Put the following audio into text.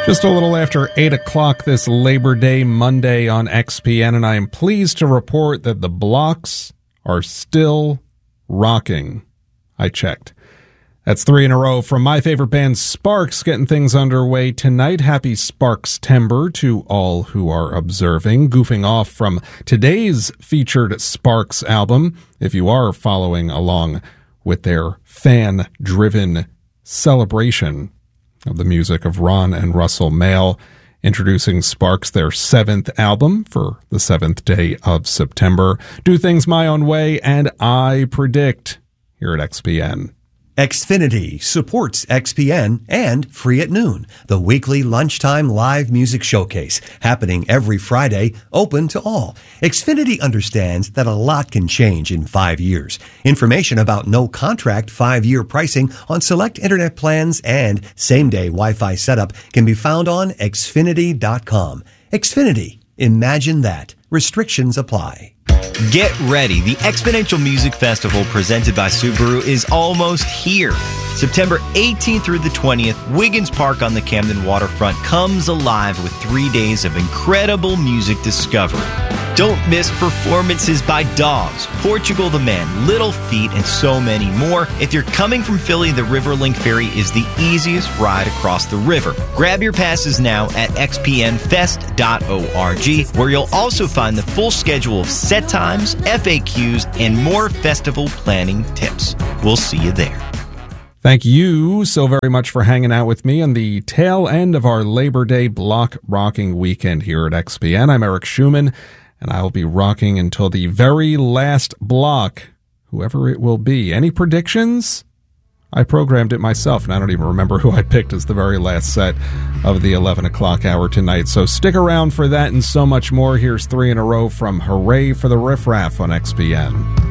Just a little after 8 o'clock this Labor Day Monday on XPN, and I am pleased to report that the blocks are still rocking. I checked. That's 3 in a row from my favorite band, Sparks, getting things underway tonight. Happy Sparks-tember to all who are observing. Goofing off from today's featured Sparks album, if you are following along with their fan-driven celebration of the music of Ron and Russell Mael, introducing Sparks, their 7th album for the 7th day of September. Do things my own way, and I predict here at XPN. Xfinity supports XPN and Free at Noon, the weekly lunchtime live music showcase happening every Friday, open to all. Xfinity understands that a lot can change in 5 years. Information about no contract 5-year pricing on select internet plans and same-day Wi-Fi setup can be found on Xfinity.com. Xfinity. Imagine that. Restrictions apply. Get ready. The Exponential Music Festival presented by Subaru is almost here. September 18th through the 20th, Wiggins Park on the Camden waterfront comes alive with 3 days of incredible music discovery. Don't miss performances by Dogs, Portugal the Man, Little Feat, and so many more. If you're coming from Philly, the Riverlink Ferry is the easiest ride across the river. Grab your passes now at xpnfest.org, where you'll also find the full schedule of set times, FAQs, and more festival planning tips. We'll see you there. Thank you so very much for hanging out with me on the tail end of our Labor Day block rocking weekend here at XPN. I'm Eric Schumann, and I will be rocking until the very last block, whoever it will be. Any predictions? I programmed it myself, and I don't even remember who I picked as the very last set of the 11 o'clock hour tonight. So stick around for that and so much more. Here's 3 in a row from Hooray for the Riff Raff on XPN.